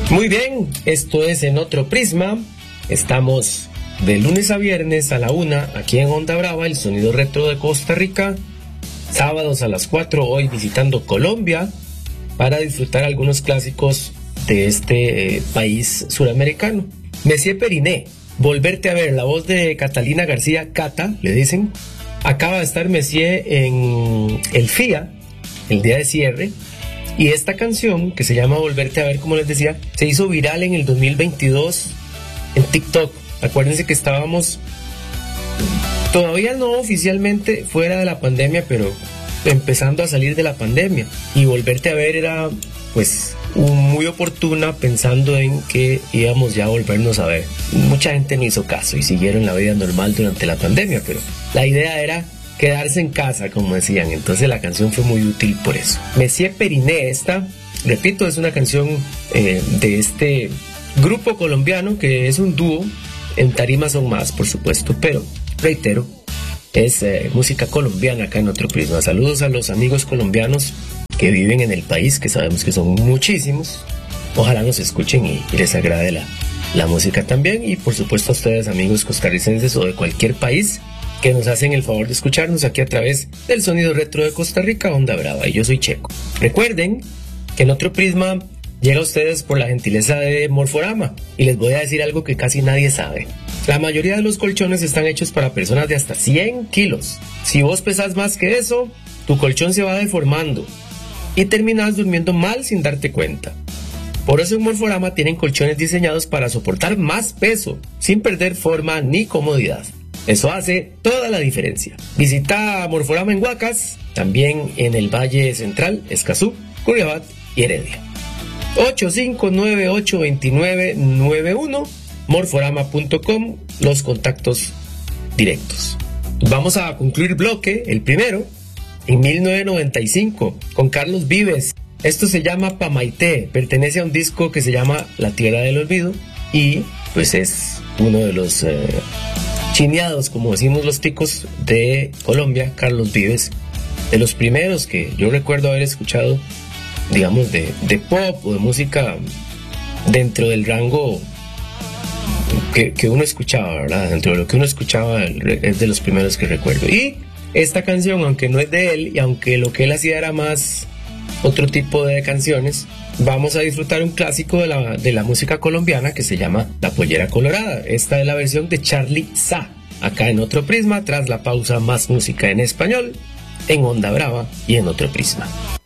Muy bien, esto es En Otro Prisma. Estamos de lunes a viernes a la 1 aquí en Onda Brava, el sonido retro de Costa Rica. Sábados a las 4, hoy visitando Colombia para disfrutar algunos clásicos de este país suramericano. Messier Periné, Volverte a ver, la voz de Catalina García, Cata, le dicen. Acaba de estar Messier en el FIA, el día de cierre. Y esta canción, que se llama Volverte a ver, como les decía, se hizo viral en el 2022 en TikTok. Acuérdense que estábamos todavía no oficialmente fuera de la pandemia, pero empezando a salir de la pandemia. Y Volverte a ver era, pues, muy oportuna pensando en que íbamos ya a volvernos a ver. Mucha gente no hizo caso y siguieron la vida normal durante la pandemia, pero la idea era quedarse en casa, como decían. Entonces la canción fue muy útil por eso. Messier Periné, esta, repito, es una canción de este grupo colombiano que es un dúo. En tarima son más, por supuesto, pero reitero, es música colombiana acá en Otro Prisma. Saludos a los amigos colombianos que viven en el país, que sabemos que son muchísimos. Ojalá nos escuchen y les agrade la música también. Y por supuesto a ustedes, amigos costarricenses o de cualquier país, que nos hacen el favor de escucharnos aquí a través del sonido retro de Costa Rica, Onda Brava. Y yo soy Checo. Recuerden que En Otro Prisma llega a ustedes por la gentileza de Morforama. Y les voy a decir algo que casi nadie sabe. La mayoría de los colchones están hechos para personas de hasta 100 kilos. Si vos pesás más que eso, tu colchón se va deformando y terminas durmiendo mal sin darte cuenta. Por eso en Morforama tienen colchones diseñados para soportar más peso, sin perder forma ni comodidad. Eso hace toda la diferencia. Visita Morforama en Huacas, también en el Valle Central, Escazú, Curriabat y Heredia. 85982991, morforama.com, los contactos directos. Vamos a concluir bloque, el primero, en 1995, con Carlos Vives. Esto se llama Pamaité, pertenece a un disco que se llama La Tierra del Olvido y pues es uno de los chineados, como decimos los ticos, de Colombia, Carlos Vives, de los primeros que yo recuerdo haber escuchado, digamos, de pop o de música dentro del rango que uno escuchaba, ¿verdad? Dentro de lo que uno escuchaba es de los primeros que recuerdo. Y esta canción, aunque no es de él y aunque lo que él hacía era más otro tipo de canciones, vamos a disfrutar un clásico de la música colombiana que se llama La Pollera Colorada. Esta es la versión de Charly Sa, acá en Otro Prisma. Tras la pausa, más música en español en Onda Brava y en Otro Prisma.